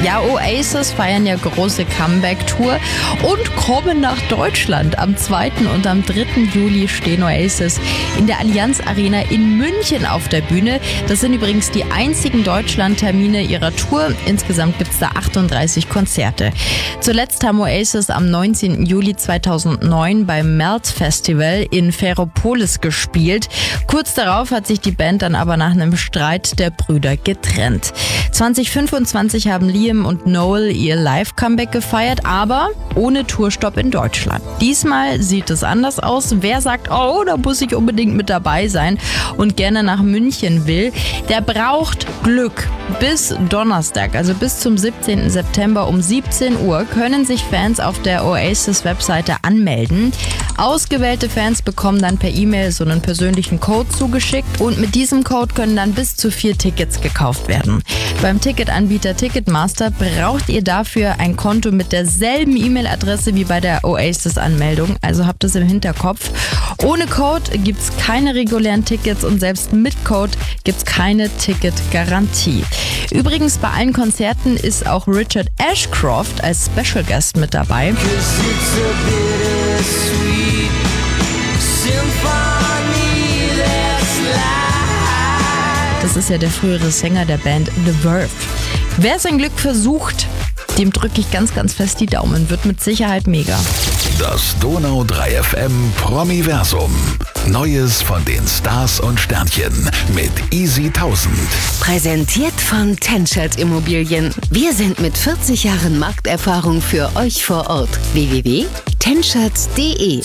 Ja, Oasis feiern ja große Comeback-Tour und kommen nach Deutschland. Am 2. und am 3. Juli stehen Oasis in der Allianz Arena in München auf der Bühne. Das sind übrigens die einzigen Deutschland-Termine ihrer Tour. Insgesamt gibt es da 38 Konzerte. Zuletzt haben Oasis am 19. Juli 2009 beim Melt Festival in Ferropolis gespielt. Kurz darauf hat sich die Band dann aber nach einem Streit der Brüder getrennt. 2025 haben Liam und Noel ihr Live-Comeback gefeiert, aber ohne Tourstopp in Deutschland. Diesmal sieht es anders aus. Wer sagt, oh, da muss ich unbedingt mit dabei sein und gerne nach München will, der braucht Glück. Bis Donnerstag, also bis zum 17. September um 17 Uhr, können sich Fans auf der Oasis-Webseite anmelden. Ausgewählte Fans bekommen dann per E-Mail so einen persönlichen Code zugeschickt und mit diesem Code können dann bis zu 4 Tickets gekauft werden. Beim Ticketanbieter Ticketmaster braucht ihr dafür ein Konto mit derselben E-Mail-Adresse wie bei der Oasis-Anmeldung, also habt es im Hinterkopf. Ohne Code gibt's keine regulären Tickets und selbst mit Code gibt's keine Ticketgarantie. Übrigens bei allen Konzerten ist auch Richard Ashcroft als Special Guest mit dabei. Das ist ja der frühere Sänger der Band The Verve. Wer sein Glück versucht, dem drücke ich ganz, ganz fest die Daumen. Wird mit Sicherheit mega. Das Donau 3 FM Promiversum. Neues von den Stars und Sternchen mit Easy 1000. Präsentiert von Tenschert Immobilien. Wir sind mit 40 Jahren Markterfahrung für euch vor Ort. www.tenschert.de